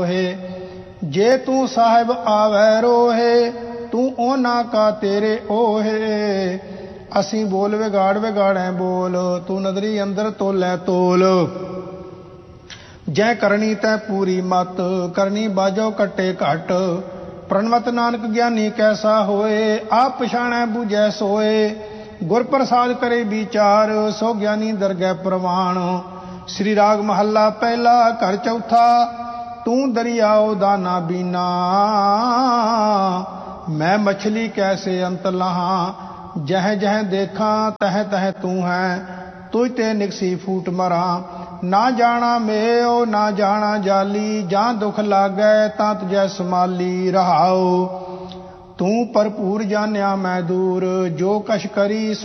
जे तू साहिब आवे रोहे, तू ओना का तेरे ओहे। असी बोल विगाड़ विगाड़े बोल, तू नदरी अंदर तोलै तोल। जै करनी तै पूरी मत, करनी बाजो कट्टे घट। प्रणवत नानक ज्ञानी कैसा होए, आप पछाणै बूझै सोए। गुर प्रसाद करे विचार, सो ज्ञानी दरगह प्रवाण। श्री राग महला पहला घर चौथा, तू दरियाओ दाना बीना। मैं मछली कैसे अंत लहा, जह जह देखा तह तह तू है। तुझ ते निकसी फूट मरा, ना जाना मेओ ना जाना जाली। जां दुख लागै तां तुझै संभाली रहाओ। तू भरपूर जानिया मैं दूर, जो कश करी